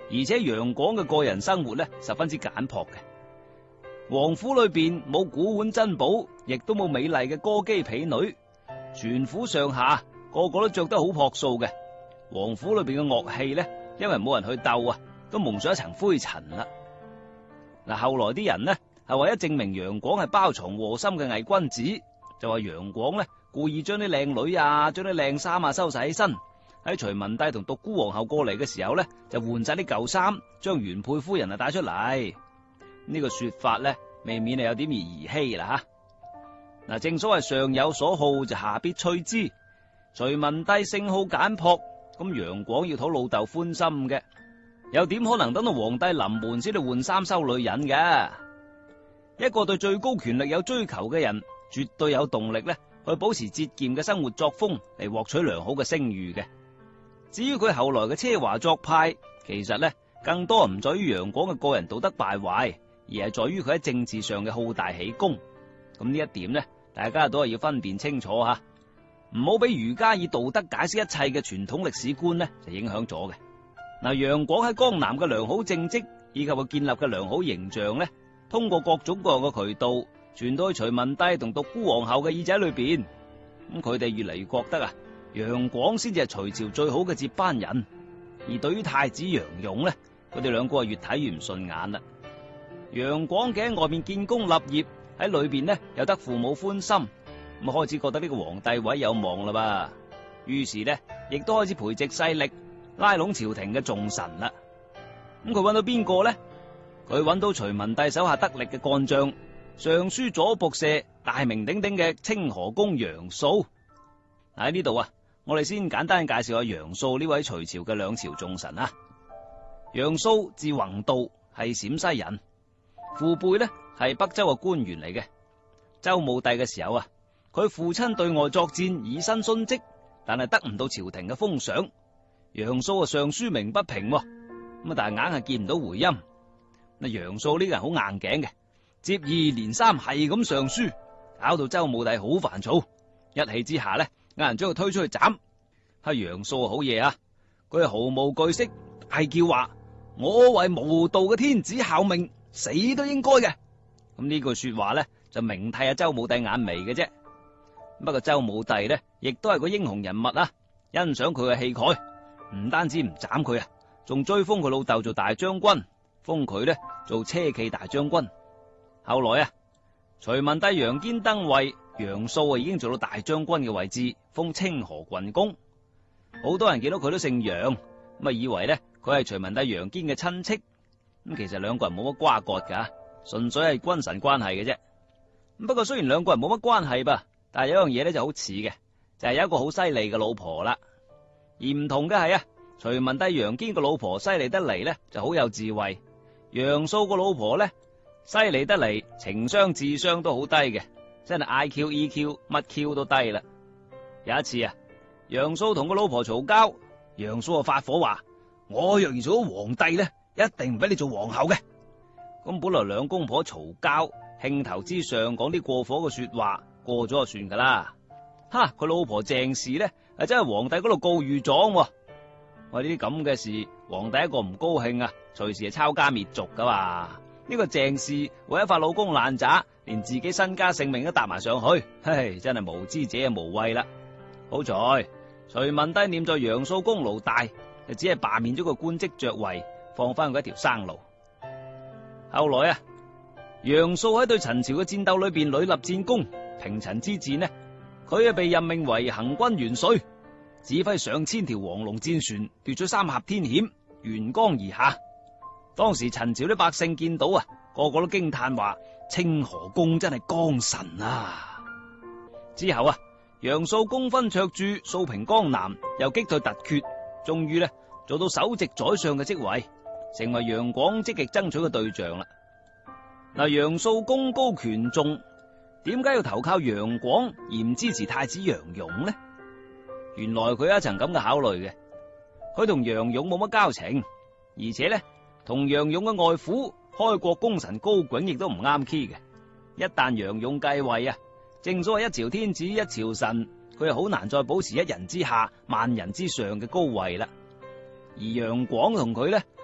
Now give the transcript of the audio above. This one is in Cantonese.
而且楊廣嘅個人生活咧十分之簡樸嘅。王府裏邊冇古玩珍寶，亦都冇美麗嘅歌姬婢女，全府上下個個都着得好樸素嘅。王府裏邊嘅樂器咧，因為冇人去鬥啊，都蒙上一層灰塵啦。嗱，後來啲人呢係為咗證明楊廣係包藏禍心嘅偽君子，就話楊廣咧故意將啲靚女啊、將啲靚衫啊收晒起身，喺隋文帝同獨孤皇后過嚟嘅時候咧，就換晒啲舊衫，將原配夫人啊帶出嚟。呢個說法咧，未免係有啲兒戲啦吓。嗱，正所謂上有所好就下必趨之。隋文帝性好簡樸，咁楊廣要討老豆歡心嘅，又點可能等到皇帝臨門先至換衫收女人嘅？一個對最高權力有追求嘅人，絕對有動力咧去保持節儉嘅生活作風嚟獲取良好嘅聲譽嘅。至於佢後來嘅奢華作派，其實咧更多唔在於楊廣嘅個人道德敗壞，而係在於佢喺政治上嘅好大喜功。咁呢一點呢，大家都係要分辨清楚吓，唔好俾儒家以道德解釋一切嘅傳統歷史觀呢就影響咗嘅。嗱，楊廣喺江南嘅良好政績以及佢建立嘅良好形象呢，通過各種各樣嘅渠道傳到去隋文帝同獨孤皇后嘅耳仔裏邊，咁佢哋越嚟越覺得啊，楊廣先至係隋朝最好嘅接班人。而對於太子楊勇呢，佢哋兩個係越睇越唔順眼啦。楊廣嘅喺外面建功立業，喺裏邊呢又得父母歡心，咁開始覺得呢個皇帝位有望啦吧。於是呢，亦都開始培植勢力，拉攏朝廷嘅重臣啦。咁佢揾到邊個呢？佢揾到隋文帝手下得力嘅幹將，尚書左僕射，大名鼎鼎嘅清河公楊素。喺呢度啊，我哋先簡單介紹下楊素呢位隋朝嘅兩朝重臣啊。楊素字弘道，係陝西人，父輩呢係北周嘅官員嚟嘅。周武帝嘅時候啊，佢父親對外作戰以身殉職，但係得唔到朝廷嘅封賞。楊素啊上書鳴不平，咁但係硬係見唔到回音。嗱，楊素呢個人好硬頸嘅，接二連三係咁上書，搞到周武帝好煩躁。一氣之下呢，有人將佢推出去斬。係楊素好嘢啊，佢係毫無懼色，大叫話：我為無道嘅天子效命，死都應該嘅。咁呢句說話呢，就明替阿周武帝眼眉嘅啫。不過周武帝呢，亦都係個英雄人物啊，欣賞佢嘅氣概，唔單止唔斬佢啊，仲追封佢老豆做大將軍，封佢呢做車騎大將軍。後來啊，隋文帝楊堅登位，楊素已經做到大將軍嘅位置，封清河郡公。好多人見到佢都姓楊，咁啊以為呢佢係隋文帝楊堅嘅親戚。咁其實兩個人冇乜瓜葛噶，純粹係君臣關係嘅啫。不過雖然兩個人冇乜關係吧，但係有樣嘢咧就好似嘅，就係有一個好犀利嘅老婆啦。而唔同嘅係啊，隋文帝楊堅個老婆犀利得嚟呢就好有智慧，楊素個老婆呢犀利得嚟情商智商都好低嘅，真係 IQ、EQ 乜 Q 都低啦。有一次啊，楊素同個老婆嘈交，楊素就發火話：我若然做咗皇帝呢，一定唔俾你做皇后嘅。咁本來兩公婆嘈交，興頭之上講啲過火嘅說話，過咗就算噶啦。哈，佢老婆鄭氏呢，係真係皇帝嗰度告御狀。喂，呢啲咁嘅事，皇帝一個唔高興啊，隨時係抄家滅族噶嘛。呢個鄭氏為咗發老公爛渣，連自己身家性命都搭埋上去，嘿，真係無知者無畏啦。好在隋文帝念在楊素功勞大，就只係罷免咗個官職爵位，放翻佢一條生路。後來啊，楊素喺對陳朝嘅戰鬥裏邊屢立戰功，平陳之戰呢，佢被任命為行軍元帥，指揮上千條黃龍戰船，奪取三峽天險，沿江而下。當時陳朝啲百姓見到啊，個個都驚嘆話：清河公真係江神啊！之後啊，楊素功勳卓著，掃平江南，又擊退突厥，終於呢做到首席宰相嘅職位，成為楊廣積極爭取嘅對象啦。嗱，楊素功高權重，點解要投靠楊廣而唔支持太子楊勇呢？原來佢有一層咁嘅考慮嘅，佢同楊勇冇乜交情，而且呢同楊勇嘅外父開國功臣高迥亦都唔啱 key 嘅。一旦楊勇繼位啊，正所謂一朝天子一朝臣，佢係好難再保持一人之下萬人之上嘅高位啦。而楊廣同佢呢